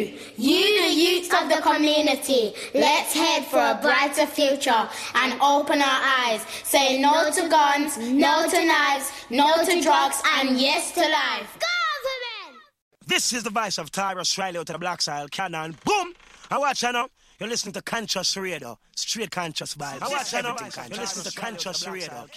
you, the youth of the community. Let's head for a brighter future and open our eyes. Say no to guns, no to knives, no to drugs, and yes to life. Government! This is the voice of Tyrus Riley out of the Black Soil Cannon. Boom! I watch you now. You're listening to Conscious Radio. Straight conscious vibes. I watch everything conscious. You're listening to Conscious Radio.